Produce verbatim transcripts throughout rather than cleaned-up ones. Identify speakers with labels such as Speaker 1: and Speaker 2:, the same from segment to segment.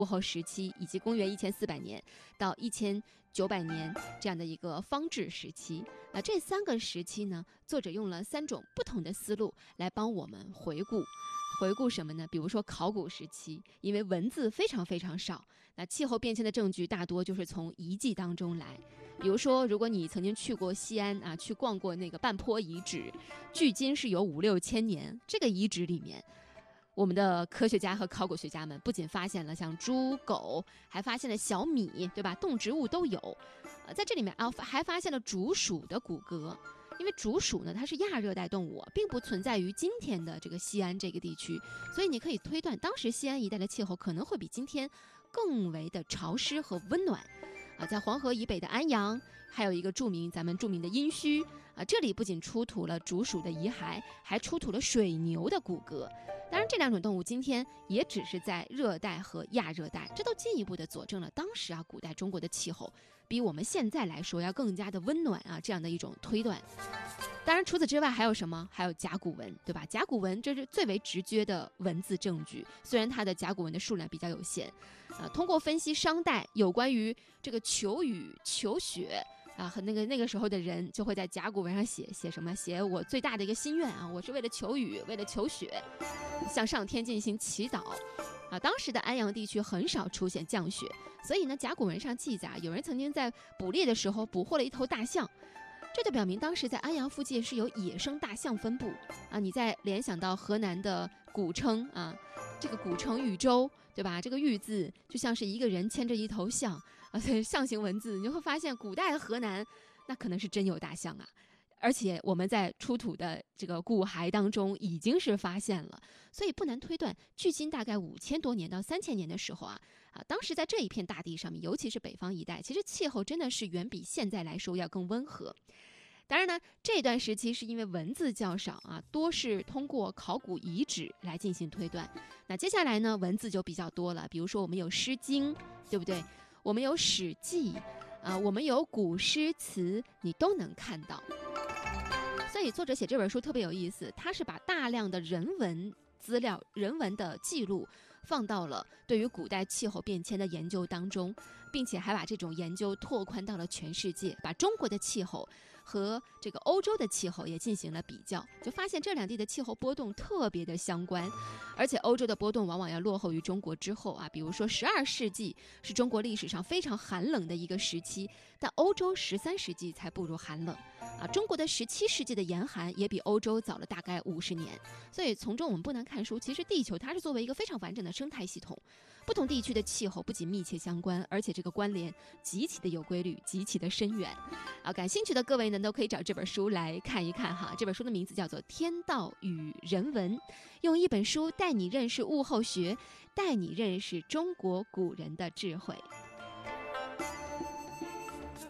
Speaker 1: 物候时期，以及公元一千四百年到一千九百年这样的一个方志时期。那这三个时期呢，作者用了三种不同的思路来帮我们回顾。回顾什么呢？比如说考古时期，因为文字非常非常少，那气候变迁的证据大多就是从遗迹当中来。比如说，如果你曾经去过西安啊，去逛过那个半坡遗址，距今是有五六千年。这个遗址里面，我们的科学家和考古学家们不仅发现了像猪、狗，还发现了小米，对吧？动植物都有。呃，在这里面啊，还发现了竹鼠的骨骼。因为竹鼠呢，它是亚热带动物，并不存在于今天的这个西安这个地区，所以你可以推断，当时西安一带的气候可能会比今天更为的潮湿和温暖。啊，在黄河以北的安阳，还有一个著名咱们著名的殷墟啊，这里不仅出土了竹鼠的遗骸，还出土了水牛的骨骼。当然，这两种动物今天也只是在热带和亚热带，这都进一步的佐证了当时啊古代中国的气候比我们现在来说要更加的温暖啊，这样的一种推断。当然，除此之外还有什么？还有甲骨文，对吧？甲骨文这是最为直接的文字证据，虽然它的甲骨文的数量比较有限，啊，通过分析商代有关于这个求雨、求雪啊，和那个那个时候的人就会在甲骨文上写写什么？写我最大的一个心愿啊，我是为了求雨，为了求雪，向上天进行祈祷。啊，当时的安阳地区很少出现降雪，所以呢，甲骨文上记载，有人曾经在捕猎的时候捕获了一头大象。这就表明当时在安阳附近是有野生大象分布啊！你再联想到河南的古称啊，这个古称禹州，对吧？这个禹字就像是一个人牵着一头象啊，象形文字，你就会发现古代的河南那可能是真有大象啊！而且我们在出土的这个骨骸当中已经是发现了，所以不难推断，距今大概五千多年到三千年的时候啊，啊，当时在这一片大地上面，尤其是北方一带，其实气候真的是远比现在来说要更温和。当然呢，这段时期是因为文字较少啊，多是通过考古遗址来进行推断。那接下来呢，文字就比较多了，比如说我们有《诗经》，对不对？我们有《史记》，啊，我们有古诗词，你都能看到。所以作者写这本书特别有意思，他是把大量的人文资料、人文的记录放到了对于古代气候变迁的研究当中，并且还把这种研究拓宽到了全世界，把中国的气候和这个欧洲的气候也进行了比较，就发现这两地的气候波动特别的相关，而且欧洲的波动往往要落后于中国之后啊。比如说十二世纪是中国历史上非常寒冷的一个时期，但欧洲十三世纪才步入寒冷啊。中国的十七世纪的严寒也比欧洲早了大概五十年，所以从中我们不难看出，其实地球它是作为一个非常完整的生态系统，不同地区的气候不仅密切相关，而且这个关联极其的有规律，极其的深远啊。感兴趣的各位呢，都可以找这本书来看一看哈。这本书的名字叫做《天道与人文》，用一本书带你认识物候学，带你认识中国古人的智慧。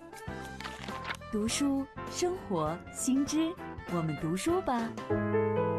Speaker 2: 读书生活新知，我们读书吧。